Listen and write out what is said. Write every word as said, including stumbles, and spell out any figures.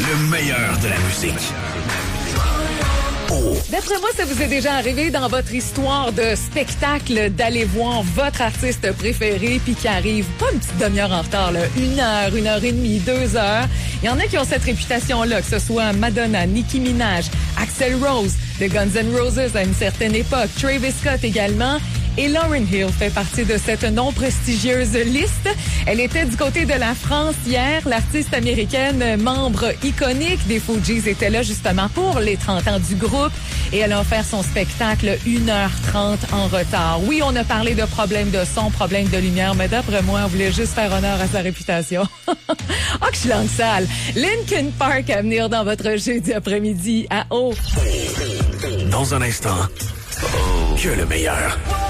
Le meilleur de la musique. Oh. D'après moi, ça vous est déjà arrivé dans votre histoire de spectacle d'aller voir votre artiste préféré puis qui arrive pas une petite demi-heure en retard, là, une heure, une heure et demie, deux heures. Il y en a qui ont cette réputation-là, que ce soit Madonna, Nicki Minaj, Axl Rose, de Guns N' Roses à une certaine époque, Travis Scott également. Et Lauryn Hill fait partie de cette non prestigieuse liste. Elle était du côté de la France hier. L'artiste américaine, membre iconique des Fugees, était là justement pour les trente ans du groupe. Et elle a offert son spectacle une heure trente en retard. Oui, on a parlé de problèmes de son, problèmes de lumière, mais d'après moi, on voulait juste faire honneur à sa réputation. Oh, que je suis langue sale. Linkin Park à venir dans votre jeudi après-midi à O. Dans un instant, que le meilleur.